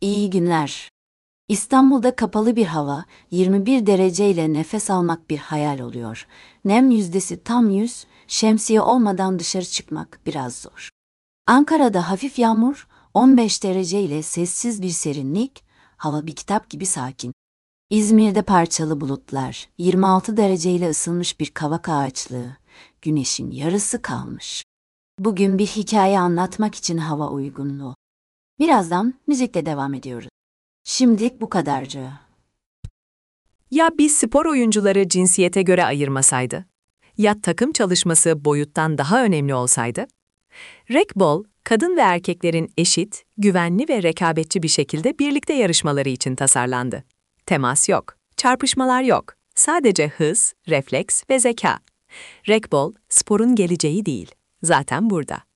İyi günler. İstanbul'da kapalı bir hava, 21 dereceyle nefes almak bir hayal oluyor. Nem yüzdesi tam 100, şemsiye olmadan dışarı çıkmak biraz zor. Ankara'da hafif yağmur, 15 dereceyle sessiz bir serinlik, hava bir kitap gibi sakin. İzmir'de parçalı bulutlar, 26 dereceyle ısınmış bir kavak ağaçlığı, güneşin yarısı kalmış. Bugün bir hikaye anlatmak için hava uygunluğu. Birazdan müzikle devam ediyoruz. Şimdilik bu kadarcık. Ya biz spor oyuncuları cinsiyete göre ayırmasaydı? Ya takım çalışması boyuttan daha önemli olsaydı? Racquetball, kadın ve erkeklerin eşit, güvenli ve rekabetçi bir şekilde birlikte yarışmaları için tasarlandı. Temas yok, çarpışmalar yok. Sadece hız, refleks ve zeka. Racquetball, sporun geleceği değil. Zaten burada.